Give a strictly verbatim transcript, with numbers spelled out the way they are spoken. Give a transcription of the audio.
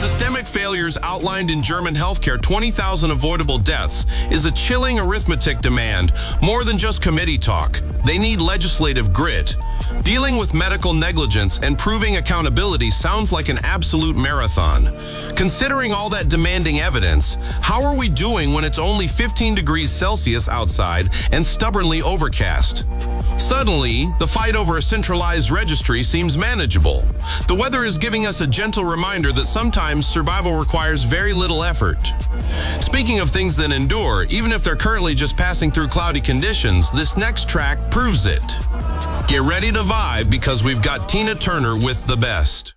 systemic failures outlined in German healthcare, twenty thousand avoidable deaths, is a chilling arithmetic demand, more than just committee talk. They need legislative grit. Dealing with medical negligence and proving accountability sounds like an absolute marathon. Considering all that demanding evidence, how are we doing when it's only fifteen degrees Celsius outside and stubbornly overcast? Suddenly, the fight over a centralized registry seems manageable. The weather is giving us a gentle reminder that sometimes survival requires very little effort. Speaking of things that endure, even if they're currently just passing through cloudy conditions, this next track proves it. Get ready to vibe because we've got Tina Turner with the best.